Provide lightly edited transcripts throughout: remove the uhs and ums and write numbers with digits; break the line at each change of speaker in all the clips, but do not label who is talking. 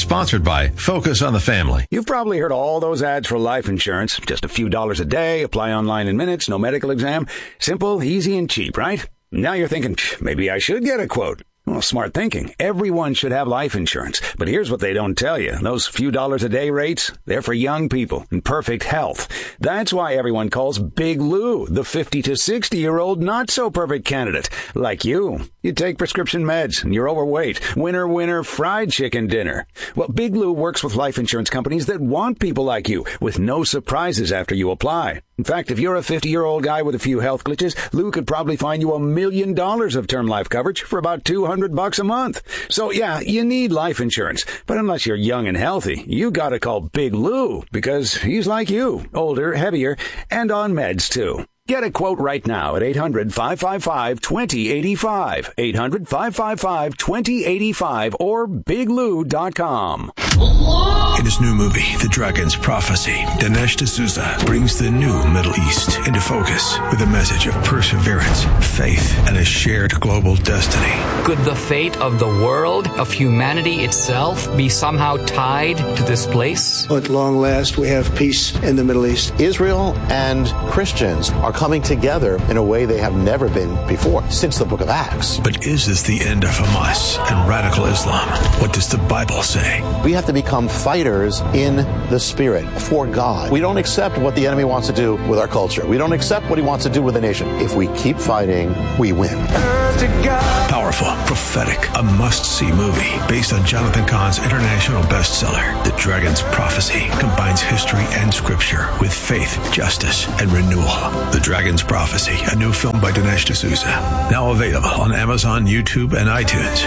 Sponsored by Focus on the Family.
You've probably heard all those ads for life insurance. Just a few dollars a day, apply online in minutes, no medical exam. Simple, easy, and cheap, right? Now you're thinking, maybe I should get a quote. Well, smart thinking. Everyone should have life insurance. But here's what they don't tell you. Those few dollars a day rates, they're for young people in perfect health. That's why everyone calls Big Lou the 50 to 60-year-old not-so-perfect candidate. Like you. You take prescription meds and you're overweight. Winner, fried chicken dinner. Well, Big Lou works with life insurance companies that want people like you with no surprises after you apply. In fact, if you're a 50-year-old guy with a few health glitches, Lou could probably find you $1 million of term life coverage for about $200 a month. So yeah, you need life insurance. But unless you're young and healthy, you gotta call Big Lou because he's like you, older, heavier, and on meds too. Get a quote right now at 800-555-2085, 800-555-2085, or biglou.com.
In his new movie, The Dragon's Prophecy, Dinesh D'Souza brings the new Middle East into focus with a message of perseverance, faith, and a shared global destiny.
Could the fate of the world, of humanity itself, be somehow tied to this place?
At long last, we have peace in the Middle East.
Israel and Christians are coming together in a way they have never been before since the book of Acts.
But is this the end of Hamas and radical Islam? What does the Bible say?
We have to become fighters in the spirit for God. We don't accept what the enemy wants to do with our culture. We don't accept what he wants to do with the nation. If we keep fighting, we win.
Powerful, prophetic, a must-see movie based on Jonathan Cahn's international bestseller, The Dragon's Prophecy, combines history and scripture with faith, justice, and renewal. The Dragon's Prophecy, a new film by Dinesh D'Souza, now available on Amazon, YouTube, and iTunes.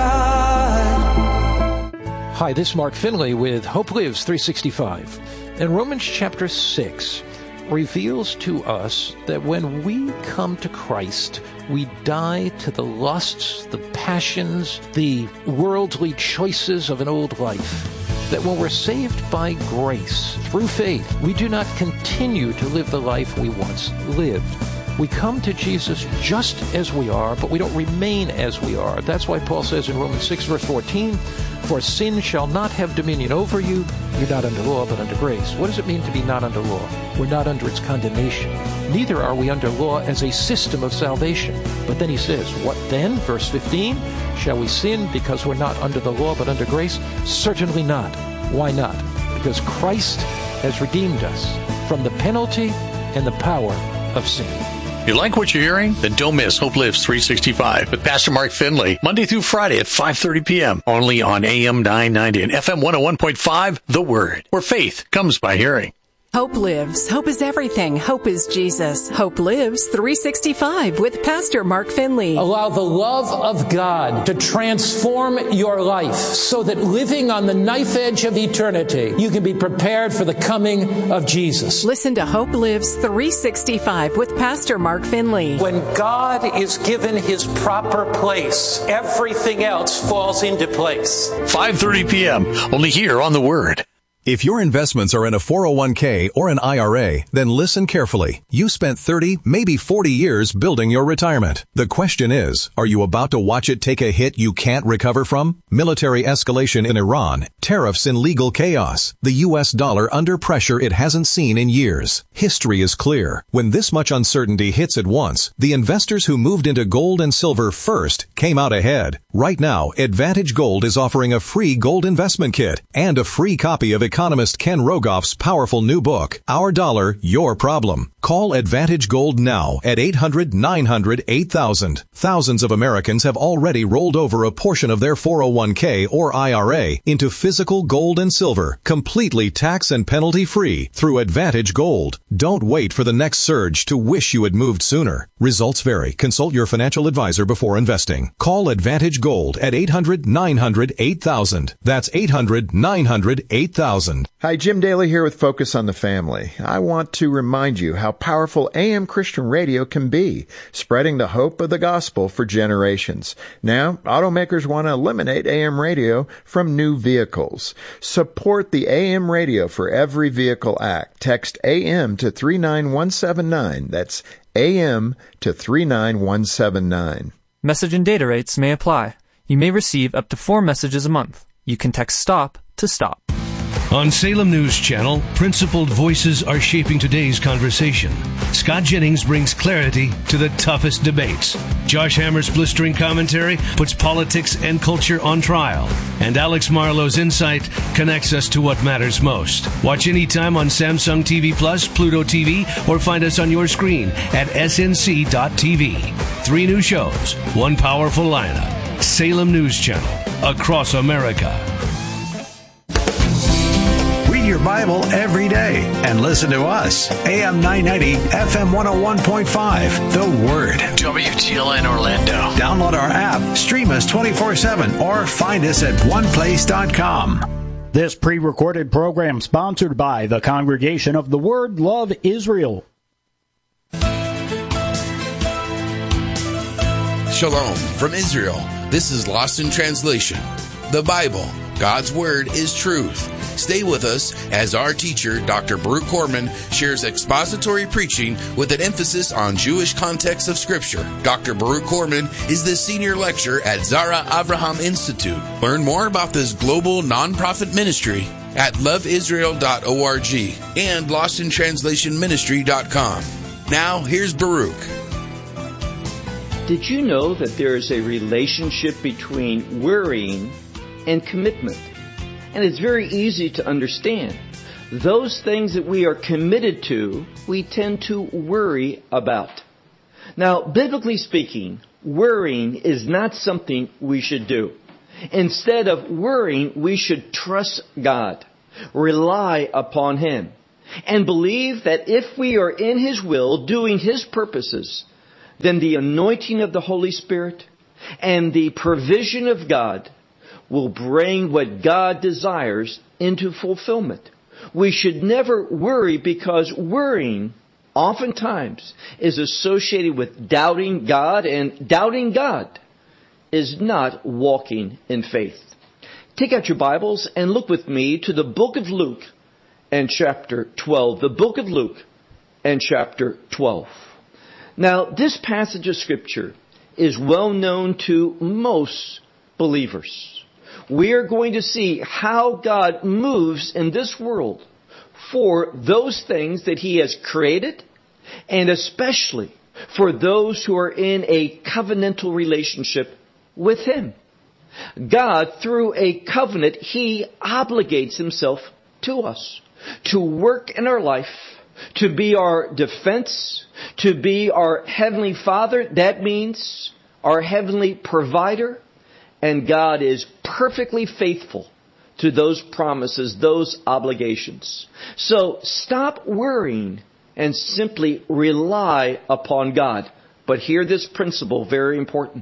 Hi, this is Mark Finley with Hope Lives 365. And Romans chapter 6 reveals to us that when we come to Christ, we die to the lusts, the passions, the worldly choices of an old life. That when we're saved by grace, through faith, we do not continue to live the life we once lived. We come to Jesus just as we are, but we don't remain as we are. That's why Paul says in Romans 6, verse 14, "For sin shall not have dominion over you. You're not under law, but under grace." What does it mean to be not under law? We're not under its condemnation. Neither are we under law as a system of salvation. But then he says, what then? Verse 15, "Shall we sin because we're not under the law, but under grace? Certainly not." Why not? Because Christ has redeemed us from the penalty and the power of sin.
You like what you're hearing? Then don't miss Hope Lives 365 with Pastor Mark Finley, Monday through Friday at 5:30 p.m. only on AM 990 and FM 101.5, The Word, where faith comes by hearing.
Hope Lives. Hope is everything. Hope is Jesus. Hope Lives 365 with Pastor Mark Finley.
Allow the love of God to transform your life so that living on the knife edge of eternity, you can be prepared for the coming of Jesus.
Listen to Hope Lives 365 with Pastor Mark Finley.
When God is given his proper place, everything else falls into place.
5:30 p.m. only here on The Word.
If your investments are in a 401k or an IRA, then listen carefully. You spent 30, maybe 40 years building your retirement. The question is, are you about to watch it take a hit you can't recover from? Military escalation in Iran, tariffs and legal chaos, the U.S. dollar under pressure it hasn't seen in years. History is clear. When this much uncertainty hits at once, the investors who moved into gold and silver first came out ahead. Right now, Advantage Gold is offering a free gold investment kit and a free copy of economist Ken Rogoff's powerful new book, Our Dollar, Your Problem. Call Advantage Gold now at 800-900-8000. Thousands of Americans have already rolled over a portion of their 401k or IRA into physical gold and silver, completely tax and penalty free through Advantage Gold. Don't wait for the next surge to wish you had moved sooner. Results vary. Consult your financial advisor before investing. Call Advantage Gold at 800-900-8000. That's 800-900-8000.
Hi, Jim Daly here with Focus on the Family. I want to remind you how powerful AM Christian radio can be, spreading the hope of the gospel for generations. Now, automakers want to eliminate AM radio from new vehicles. Support the AM Radio for Every Vehicle Act. Text AM to 39179. That's AM to 39179.
Message and data rates may apply. You may receive up to 4 messages a month. You can text STOP to stop.
On Salem News Channel, principled voices are shaping today's conversation. Scott Jennings brings clarity to the toughest debates. Josh Hammer's blistering commentary puts politics and culture on trial. And Alex Marlowe's insight connects us to what matters most. Watch anytime on Samsung TV Plus, Pluto TV, or find us on your screen at snc.tv. 3 new shows, 1 powerful lineup. Salem News Channel, across America.
Your Bible every day and listen to us. AM 990, FM 101.5, The Word.
WTLN Orlando.
Download our app, stream us 24/7, or find us at oneplace.com.
This pre-recorded program sponsored by the Congregation of the Word Love Israel.
Shalom from Israel. This is Lost in Translation. The Bible, God's Word, is truth. Stay with us as our teacher, Dr. Baruch Korman, shares expository preaching with an emphasis on Jewish context of Scripture. Dr. Baruch Korman is the senior lecturer at Zara Avraham Institute. Learn more about this global nonprofit ministry at loveisrael.org and lostintranslationministry.com. Now, here's Baruch.
Did you know that there is a relationship between worrying and commitment? And it's very easy to understand. Those things that we are committed to, we tend to worry about. Now, biblically speaking, worrying is not something we should do. Instead of worrying, we should trust God, rely upon Him, and believe that if we are in His will, doing His purposes, then the anointing of the Holy Spirit and the provision of God will bring what God desires into fulfillment. We should never worry, because worrying oftentimes is associated with doubting God, and doubting God is not walking in faith. Take out your Bibles and look with me to the book of Luke and chapter 12. The book of Luke and chapter 12. Now, this passage of Scripture is well known to most believers. We are going to see how God moves in this world for those things that He has created, and especially for those who are in a covenantal relationship with Him. God, through a covenant, He obligates Himself to us to work in our life, to be our defense, to be our Heavenly Father. That means our Heavenly Provider. And God is perfectly faithful to those promises, those obligations. So stop worrying and simply rely upon God. But hear this principle, very important.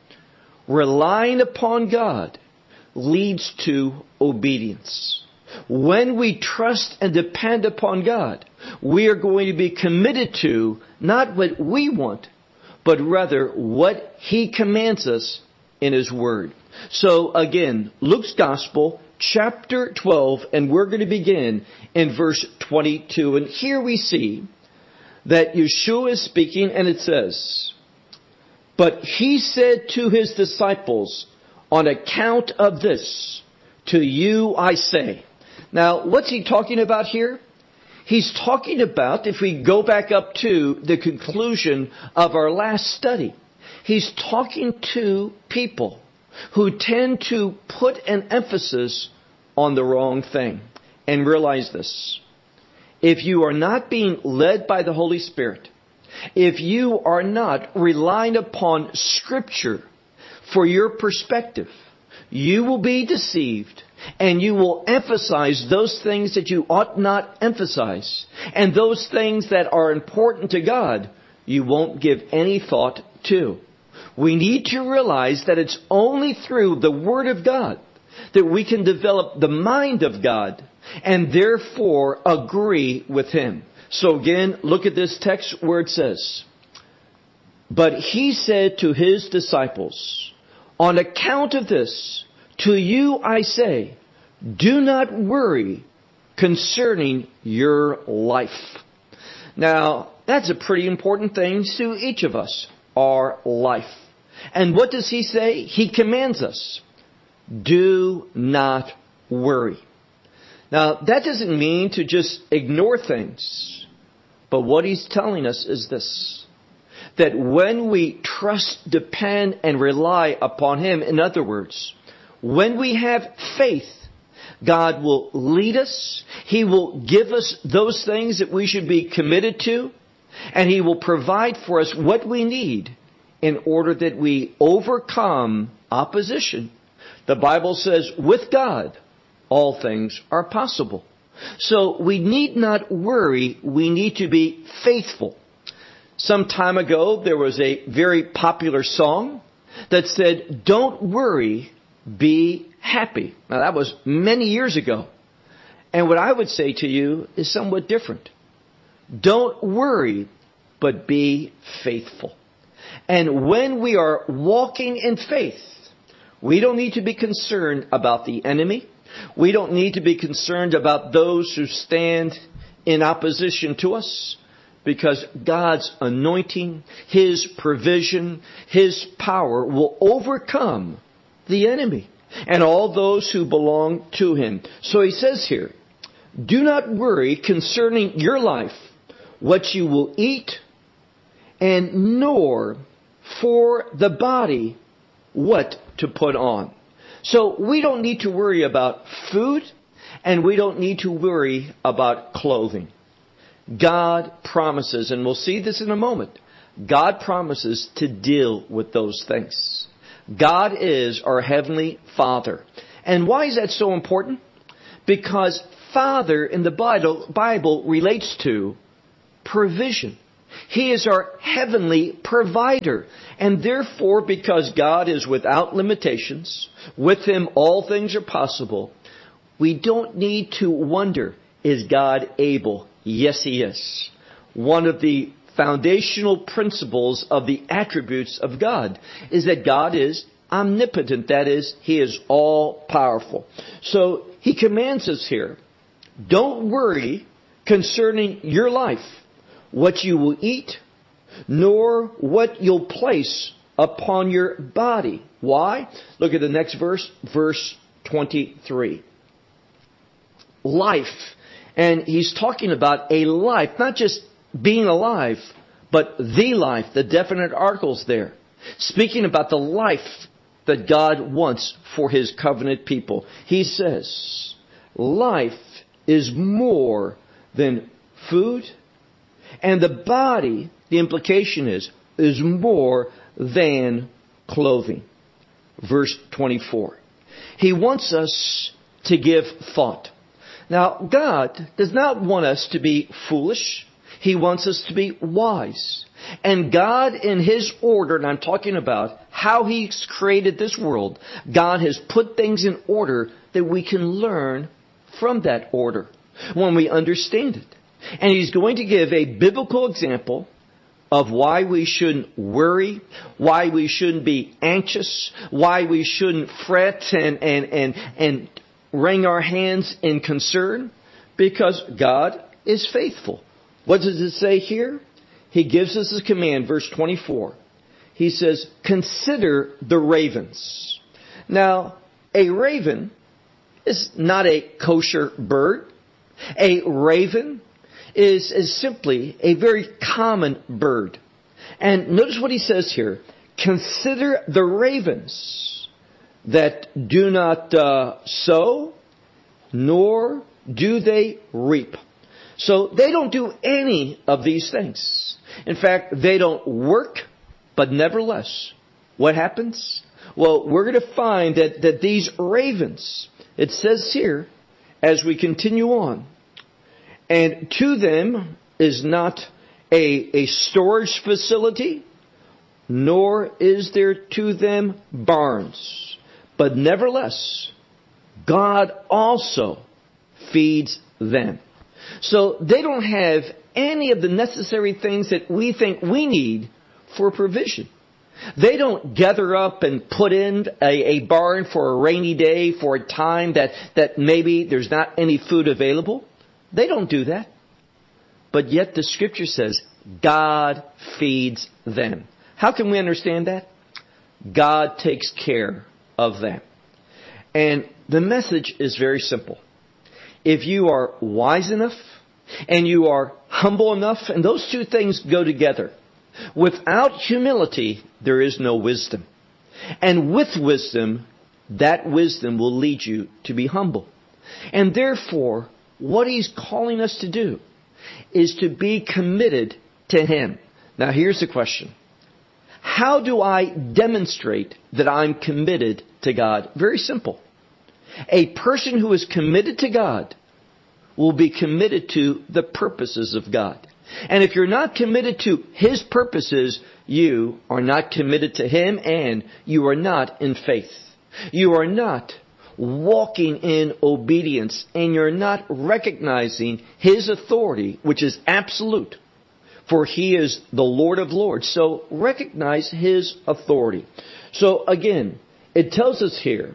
Relying upon God leads to obedience. When we trust and depend upon God, we are going to be committed to not what we want, but rather what He commands us in His Word. So again, Luke's Gospel, chapter 12, and we're going to begin in verse 22. And here we see that Yeshua is speaking, and it says, "But He said to His disciples, on account of this, to you I say." Now, what's He talking about here? He's talking about, if we go back up to the conclusion of our last study, He's talking to people who tend to put an emphasis on the wrong thing. And realize this. If you are not being led by the Holy Spirit, if you are not relying upon Scripture for your perspective, you will be deceived, and you will emphasize those things that you ought not emphasize. And those things that are important to God, you won't give any thought to. We need to realize that it's only through the Word of God that we can develop the mind of God and therefore agree with Him. So again, look at this text where it says, "But He said to His disciples, on account of this, to you I say, do not worry concerning your life." Now, that's a pretty important thing to each of us, our life. And what does He say? He commands us, do not worry. Now, that doesn't mean to just ignore things. But what he's telling us is this: that when we trust, depend, and rely upon him, in other words, when we have faith, God will lead us. He will give us those things that we should be committed to. And he will provide for us what we need in order that we overcome opposition. The Bible says, with God, all things are possible. So we need not worry. We need to be faithful. Some time ago, there was a very popular song that said, "Don't worry, be happy." Now, that was many years ago. And what I would say to you is somewhat different. Don't worry, but be faithful. And when we are walking in faith, we don't need to be concerned about the enemy. We don't need to be concerned about those who stand in opposition to us, because God's anointing, his provision, his power will overcome the enemy and all those who belong to him. So he says here, do not worry concerning your life, what you will eat, and nor for the body what to put on. So we don't need to worry about food, and we don't need to worry about clothing. God promises, and we'll see this in a moment, God promises to deal with those things. God is our Heavenly Father. And why is that so important? Because Father in the Bible relates to provision. He is our heavenly provider. And therefore, because God is without limitations, with him all things are possible, we don't need to wonder, is God able? Yes, he is. One of the foundational principles of the attributes of God is that God is omnipotent. That is, he is all powerful. So he commands us here, don't worry concerning your life, what you will eat, nor what you'll place upon your body. Why? Look at the next verse, verse 23. Life. And he's talking about a life, not just being alive, but the life, the definite articles there. Speaking about the life that God wants for his covenant people. He says, life is more than food, and the body, the implication is more than clothing. Verse 24. He wants us to give thought. Now, God does not want us to be foolish. He wants us to be wise. And God, in his order, and I'm talking about how he's created this world, God has put things in order that we can learn from that order when we understand it. And he's going to give a biblical example of why we shouldn't worry, why we shouldn't be anxious, why we shouldn't fret and wring our hands in concern, because God is faithful. What does it say here? He gives us a command, verse 24. He says, consider the ravens. Now, a raven is not a kosher bird. A raven is simply a very common bird. And notice what he says here. Consider the ravens that do not sow, nor do they reap. So they don't do any of these things. In fact, they don't work, but nevertheless, what happens? Well, we're going to find that these ravens, it says here, as we continue on, and to them is not a storage facility, nor is there to them barns. But nevertheless, God also feeds them. So they don't have any of the necessary things that we think we need for provision. They don't gather up and put in a barn for a rainy day, for a time that maybe there's not any food available. They don't do that. But yet the scripture says God feeds them. How can we understand that? God takes care of them. And the message is very simple. If you are wise enough and you are humble enough, and those two things go together, without humility, there is no wisdom. And with wisdom, that wisdom will lead you to be humble. And therefore, what He's calling us to do is to be committed to Him. Now here's the question. How do I demonstrate that I'm committed to God? Very simple. A person who is committed to God will be committed to the purposes of God. And if you're not committed to His purposes, you are not committed to Him and you are not in faith. You are not walking in obedience and you're not recognizing His authority, which is absolute. For He is the Lord of Lords. So recognize His authority. So again, it tells us here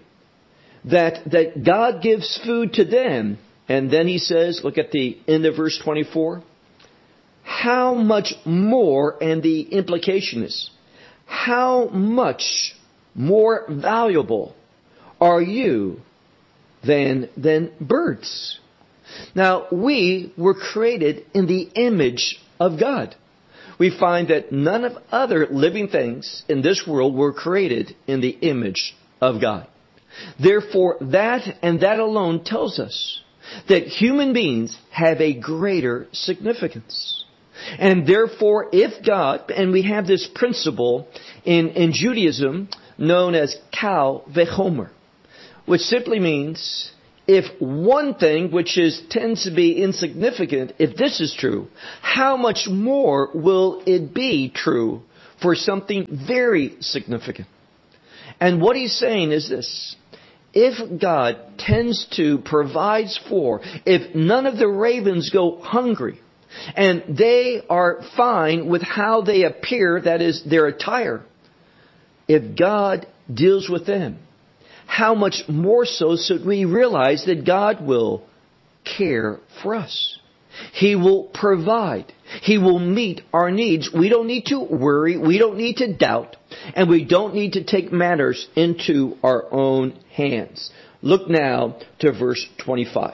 that God gives food to them. And then He says, look at the end of verse 24. How much more, and the implication is, how much more valuable are you than birds? Now, we were created in the image of God. We find that none of other living things in this world were created in the image of God. Therefore, that and that alone tells us that human beings have a greater significance. And therefore, if God, and we have this principle in Judaism known as kal v'chomer, which simply means if one thing which tends to be insignificant, if this is true, how much more will it be true for something very significant? And what He's saying is this. If God tends to provides for, if none of the ravens go hungry, and they are fine with how they appear, that is, their attire, if God deals with them, how much more so should we realize that God will care for us? He will provide. He will meet our needs. We don't need to worry. We don't need to doubt. And we don't need to take matters into our own hands. Look now to verse 25.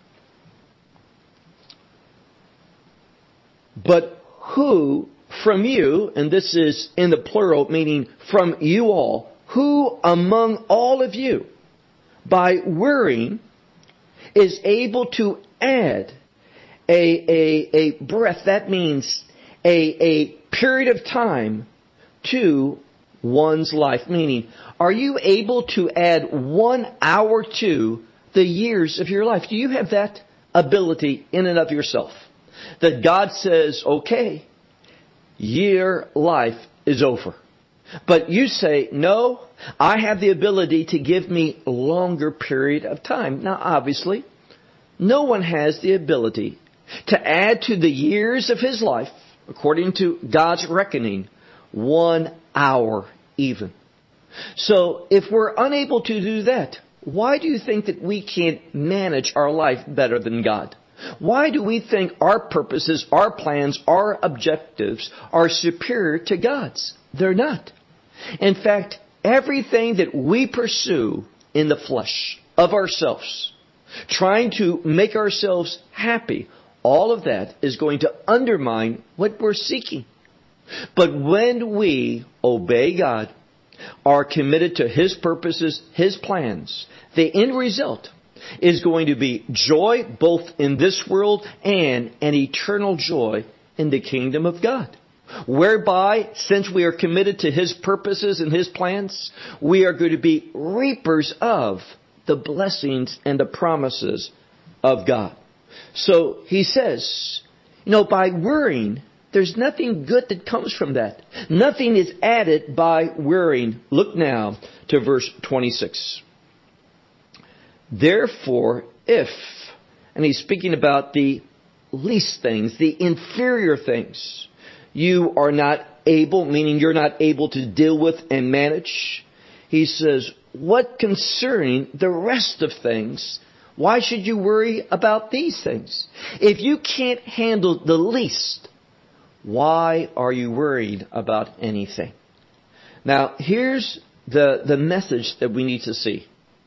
But who from you, and this is in the plural, meaning from you all, who among all of you, by worrying, is able to add a breath, that means a period of time to one's life. Meaning, are you able to add 1 hour to the years of your life? Do you have that ability in and of yourself? That God says, okay, your life is over. But you say, no, I have the ability to give me a longer period of time. Now, obviously, no one has the ability to add to the years of his life, according to God's reckoning, 1 hour even. So, if we're unable to do that, why do you think that we can't manage our life better than God? Why do we think our purposes, our plans, our objectives are superior to God's? They're not. In fact, everything that we pursue in the flesh of ourselves, trying to make ourselves happy, all of that is going to undermine what we're seeking. But when we obey God, are committed to His purposes, His plans, the end result is going to be joy both in this world and an eternal joy in the kingdom of God. Whereby, since we are committed to His purposes and His plans, we are going to be reapers of the blessings and the promises of God. So He says, by worrying, there's nothing good that comes from that. Nothing is added by worrying. Look now to verse 26. Therefore, if, and he's speaking about the least things, the inferior things, you are not able, meaning you're not able to deal with and manage. He says, what concerning the rest of things, why should you worry about these things? If you can't handle the least, why are you worried about anything? Now, here's the message that we need to see.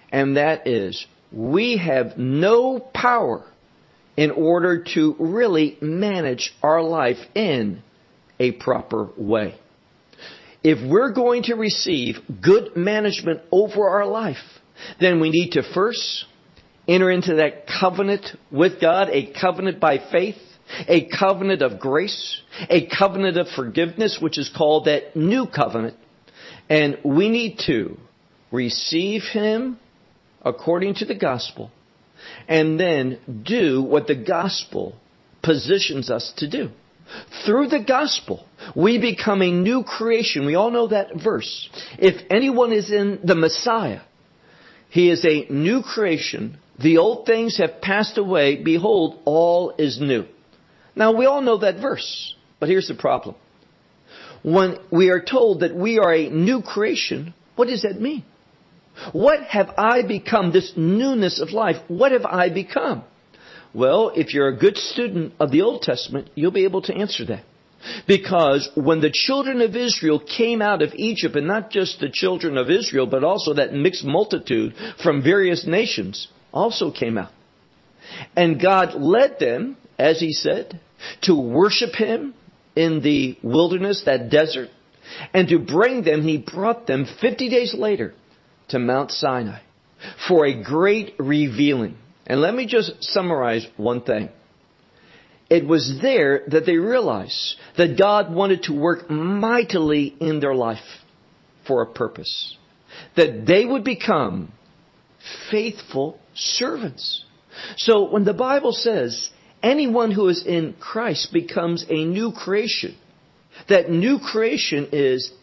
And that is, we have no power in order to really manage our life in a proper way. If we're going to receive good management over our life, then we need to first enter into that covenant with God, a covenant by faith, a covenant of grace, a covenant of forgiveness, which is called that new covenant. And we need to receive Him according to the gospel, and then do what the gospel positions us to do. Through the gospel, we become a new creation. We all know that verse. If anyone is in the Messiah, he is a new creation. The old things have passed away. Behold, all is new. Now, we all know that verse, but here's the problem. When we are told that we are a new creation, what does that mean? What have I become? This newness of life, what have I become? Well, if you're a good student of the Old Testament, you'll be able to answer that. Because when the children of Israel came out of Egypt, and not just the children of Israel, but also that mixed multitude from various nations also came out. And God led them, as He said, to worship Him in the wilderness, that desert, and to bring them, He brought them 50 days later to Mount Sinai for a great revealing. And let me just summarize one thing. It was there that they realized that God wanted to work mightily in their life for a purpose. That they would become faithful servants. So when the Bible says anyone who is in Christ becomes a new creation, that new creation is